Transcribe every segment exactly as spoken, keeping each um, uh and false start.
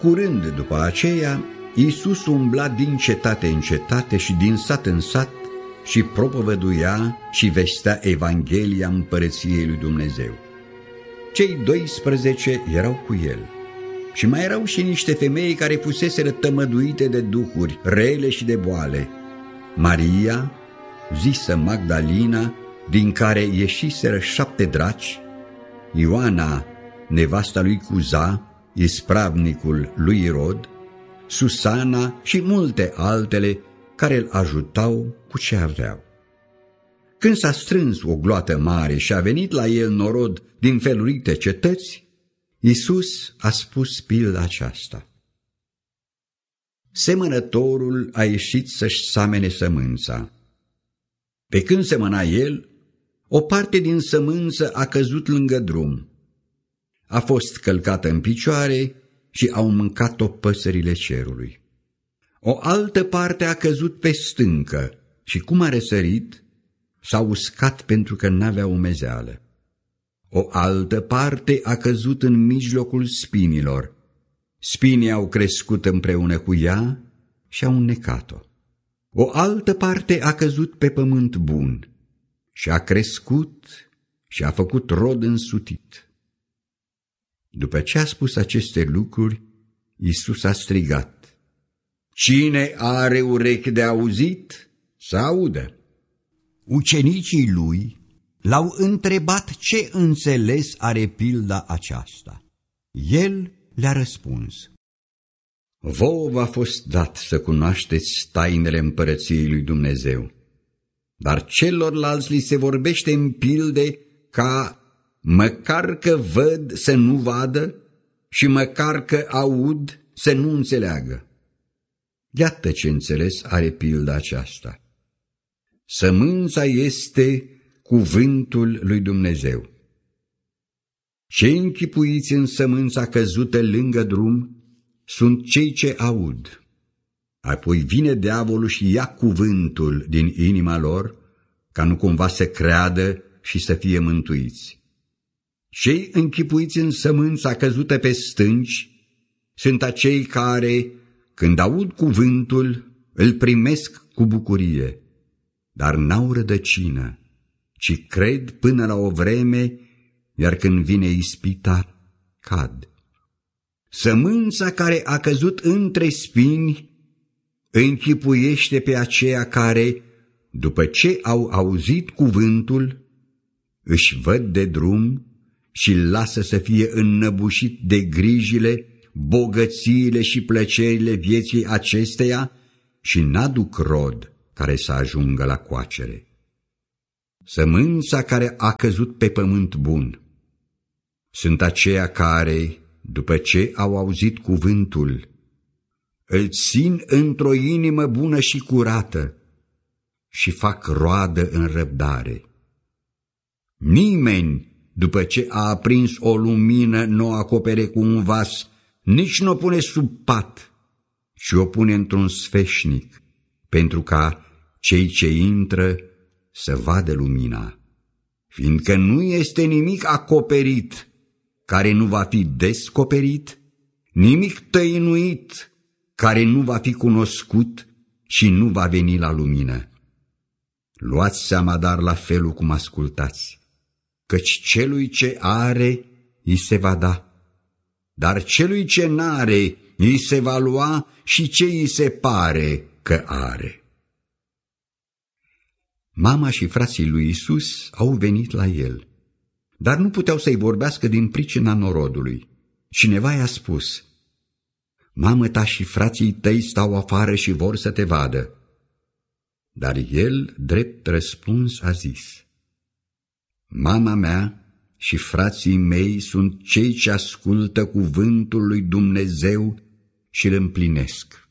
curând după aceea, Iisus umbla din cetate în cetate și din sat în sat și propovăduia și vestea Evanghelia Împărăției lui Dumnezeu. Cei doisprezece erau cu el. Și mai erau și niște femei care fuseseră tămăduite de duhuri rele și de boale. Maria, zisă Magdalina, din care ieșiseră șapte draci, Ioana, nevasta lui Cuza, ispravnicul lui Irod, Susana și multe altele care îl ajutau cu ce aveau. Când s-a strâns o gloată mare și a venit la el norod din felurite cetăți, Iisus a spus pilda aceasta. Semănătorul a ieșit să-și samene sămânța. Pe când semăna el, o parte din sămânță a căzut lângă drum. A fost călcată în picioare și au mâncat-o păsările cerului. O altă parte a căzut pe stâncă și, cum a răsărit, s-a uscat pentru că n-avea umezeală. O altă parte a căzut în mijlocul spinilor. Spinii au crescut împreună cu ea și au înnecat-o. O altă parte a căzut pe pământ bun și a crescut și a făcut rod însutit. După ce a spus aceste lucruri, Iisus a strigat: Cine are urechi de auzit, să audă. Ucenicii lui l-au întrebat ce înțeles are pilda aceasta. El le-a răspuns: Vouă v-a fost dat să cunoașteți tainele împărăției lui Dumnezeu, dar celorlalți li se vorbește în pilde ca măcar că văd să nu vadă și măcar că aud să nu înțeleagă. Iată ce înțeles are pilda aceasta. Sămânța este cuvântul lui Dumnezeu. Cei închipuiți în sămânța căzută lângă drum sunt cei ce aud. Apoi vine diavolul și ia cuvântul din inima lor, ca nu cumva să creadă și să fie mântuiți. Cei închipuiți în sămânța căzută pe stânci sunt acei care, când aud cuvântul, îl primesc cu bucurie, dar n-au rădăcină, ci cred până la o vreme, iar când vine ispita, cad. Sămânța care a căzut între spini închipuiește pe aceia care, după ce au auzit cuvântul, își văd de drum și îl lasă să fie înnăbușit de grijile, bogățiile și plăcerile vieții acesteia și n-aduc rod care să ajungă la coacere. Sămânța care a căzut pe pământ bun sunt aceia care, după ce au auzit cuvântul, îl țin într-o inimă bună și curată și fac roadă în răbdare. Nimeni, după ce a aprins o lumină, nu o acopere cu un vas, nici nu o pune sub pat, ci o pune într-un sfeșnic, pentru ca cei ce intră să vadă lumina, fiindcă nu este nimic acoperit care nu va fi descoperit, nimic tăinuit care nu va fi cunoscut și nu va veni la lumină. Luați seama dar la felul cum ascultați, căci celui ce are, îi se va da, dar celui ce n-are, îi se va lua și ce îi se pare că are. Mama și frații lui Iisus au venit la el, dar nu puteau să-i vorbească din pricina norodului. Cineva i-a spus: Mamă ta și frații tăi stau afară și vor să te vadă. Dar el, drept răspuns, a zis: Mama mea și frații mei sunt cei ce ascultă cuvântul lui Dumnezeu și îl împlinesc.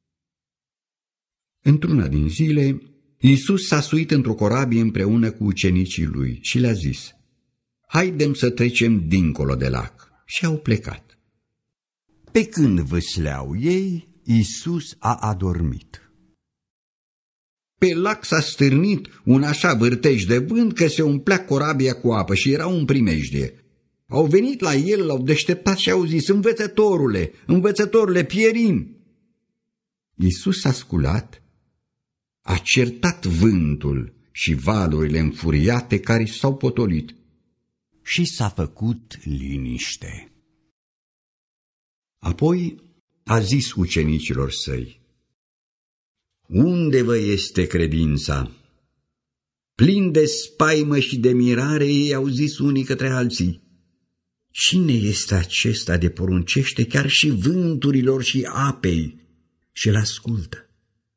Într-una din zile, Iisus s-a suit într-o corabie împreună cu ucenicii lui și le-a zis: Haidem să trecem dincolo de lac. Și au plecat. Pe când vâsleau ei, Iisus a adormit. Pe lac s-a stârnit un așa vârtej de vânt că se umplea corabia cu apă și era un primejdie. Au venit la el, l-au deșteptat și au zis: învățătorule, învățătorule, pierim. Iisus s-a sculat, a certat vântul și valurile înfuriate care s-au potolit și s-a făcut liniște. Apoi a zis ucenicilor săi: unde vă este credința? Plin de spaimă și de mirare, ei au zis unii către alții: cine este acesta de poruncește chiar și vânturilor și apei și îl ascultă?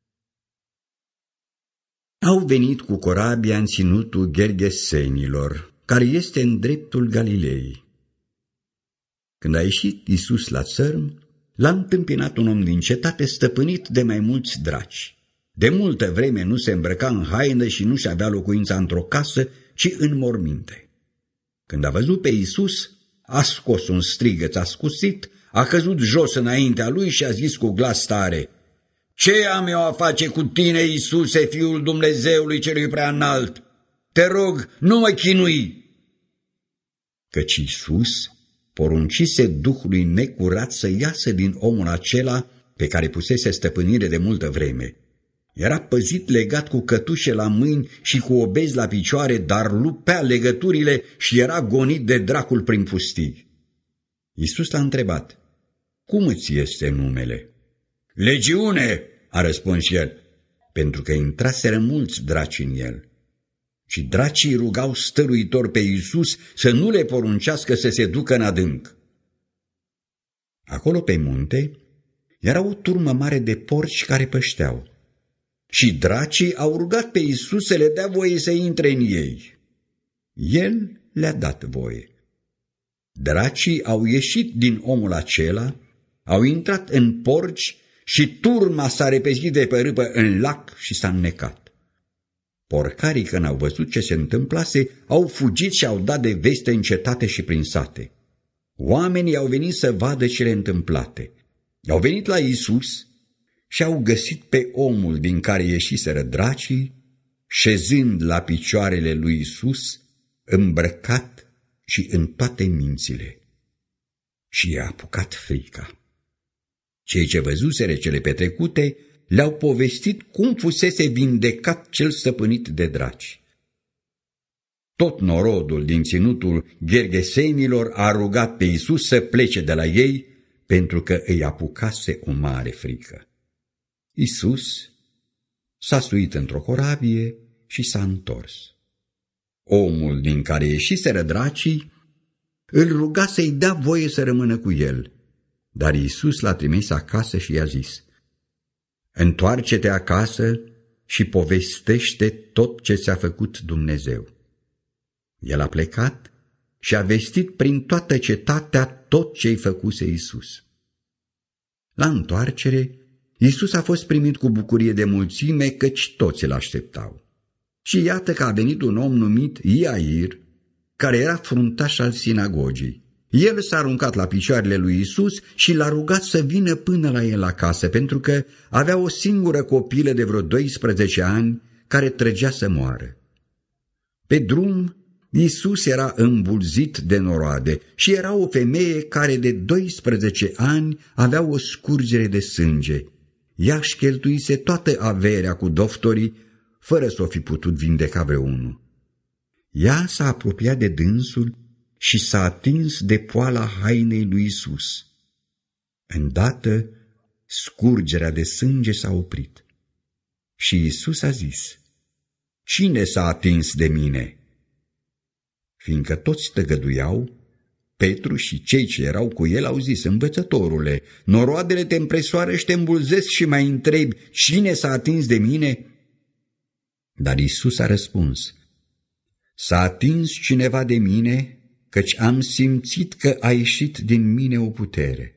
Au venit cu corabia în ținutul Gergesenilor, care este în dreptul Galilei. Când a ieșit Iisus la țărm, l-a întâmpinat un om din cetate stăpânit de mai mulți draci. De multă vreme nu se îmbrăca în haină și nu-și avea locuința într-o casă, ci în morminte. Când a văzut pe Iisus, a scos un strigăț ascuțit, a căzut jos înaintea lui și a zis cu glas tare: ce am eu a face cu tine, Iisuse, Fiul Dumnezeului celui preaînalt? Te rog, nu mă chinui! Căci Iisus poruncise duhului necurat să iasă din omul acela pe care pusese stăpânire de multă vreme. Era păzit legat cu cătușe la mâini și cu obezi la picioare, dar lupea legăturile și era gonit de dracul prin pustii. Iisus l-a întrebat: cum îți este numele? Legiune, a răspuns el, pentru că intraseră mulți draci în el. Și dracii rugau stăruitor pe Iisus să nu le poruncească să se ducă în adânc. Acolo pe munte era o turmă mare de porci care pășteau. Și dracii au rugat pe Iisus să le dea voie să intre în ei. El le-a dat voie. Dracii au ieșit din omul acela, au intrat în porci și turma s-a repezit de pe râpă în lac și s-a înnecat. Porcarii, când au văzut ce se întâmplase, au fugit și au dat de veste în cetate și prin sate. Oamenii au venit să vadă cele întâmplate. Au venit la Iisus și au găsit pe omul din care ieșiseră dracii, șezând la picioarele lui Iisus, îmbrăcat și în toate mințile. Și i-a apucat frica. Cei ce văzuseră cele petrecute le-au povestit cum fusese vindecat cel stăpânit de draci. Tot norodul din ținutul Gergesenilor a rugat pe Iisus să plece de la ei, pentru că îi apucase o mare frică. Iisus s-a suit într-o corabie și s-a întors. Omul din care ieșiseră dracii îl ruga să-i dea voie să rămână cu el, dar Iisus l-a trimis acasă și i-a zis: întoarce-te acasă și povestește tot ce ți-a făcut Dumnezeu. El a plecat și a vestit prin toată cetatea tot ce-i făcuse Iisus. La întoarcere, Iisus a fost primit cu bucurie de mulțime, căci toți îl așteptau. Și iată că a venit un om numit Iair, care era fruntaș al sinagogii. El s-a aruncat la picioarele lui Iisus și l-a rugat să vină până la el acasă, pentru că avea o singură copilă de vreo doisprezece ani care trăgea să moară. Pe drum, Iisus era îmbulzit de noroade și era o femeie care de doisprezece ani avea o scurgere de sânge. Ea își cheltuise toată averea cu doctorii, fără să o fi putut vindeca vreunul. Ea s-a apropiat de dânsul și s-a atins de poala hainei lui Iisus. Îndată, scurgerea de sânge s-a oprit. Și Iisus a zis: cine s-a atins de mine? Fiindcă toți tăgăduiau, Petru și cei ce erau cu el au zis: învățătorule, noroadele te împresoară și te îmbulzesc și mai întrebi: cine s-a atins de mine? Dar Iisus a răspuns: s-a atins cineva de mine, căci am simțit că a ieșit din mine o putere.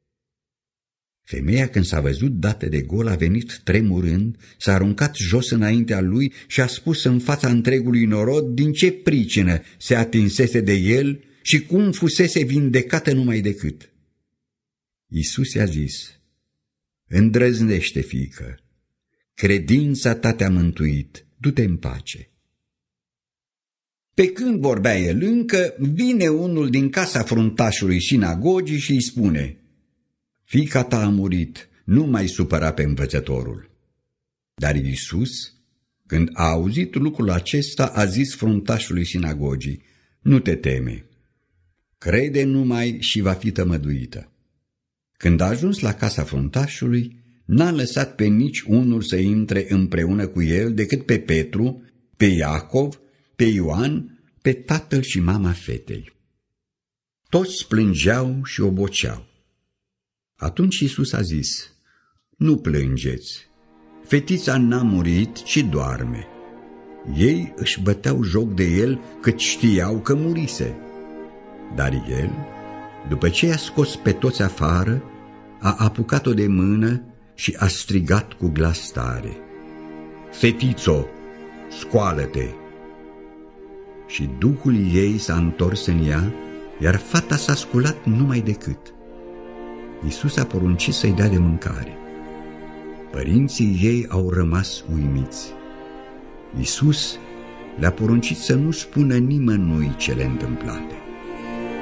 Femeia, când s-a văzut dată de gol, a venit tremurând, s-a aruncat jos înaintea lui și a spus în fața întregului norod din ce pricină se atinsese de el și cum fusese vindecată numai decât. Iisus i-a zis: îndrăznește, fiică, credința ta te-a mântuit, du-te în pace. Pe când vorbea el încă, vine unul din casa fruntașului sinagogii și îi spune: fiica ta a murit, nu mai supăra pe învățătorul. Dar Iisus, când a auzit lucrul acesta, a zis fruntașului sinagogii: nu te teme, crede numai și va fi tămăduită. Când a ajuns la casa fruntașului, n-a lăsat pe nici unul să intre împreună cu el decât pe Petru, pe Iacov, pe Ioan, pe tatăl și mama fetei. Toți plângeau și oboceau. Atunci Iisus a zis: nu plângeți, fetița n-a murit, ci doarme. Ei își băteau joc de el, căci știau că murise. Dar el, după ce i-a scos pe toți afară, a apucat-o de mână și a strigat cu glas tare: fetițo, scoală-te! Și duhul ei s-a întors în ea, iar fata s-a sculat numai decât. Iisus a poruncit să-i dea de mâncare. Părinții ei au rămas uimiți. Iisus le-a poruncit să nu spună nimănui cele întâmplate.